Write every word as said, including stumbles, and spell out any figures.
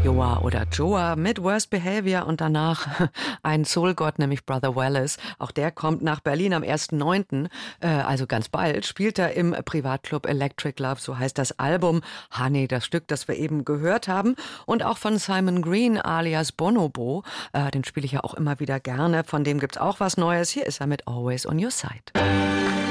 Joa oder Joa mit Worst Behavior und danach ein Soulgott, nämlich Brother Wallace. Auch der kommt nach Berlin am ersten neunten, äh, also ganz bald, spielt er im Privatclub Electric Love, so heißt das Album. Honey, das Stück, das wir eben gehört haben. Und auch von Simon Green alias Bonobo, äh, den spiele ich ja auch immer wieder gerne. Von dem gibt's auch was Neues. Hier ist er mit Always on Your Side.